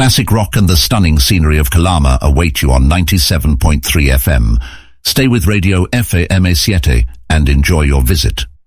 Classic rock and the stunning scenery of Calama await you on 97.3 FM. Stay with Radio FAM7 and enjoy your visit.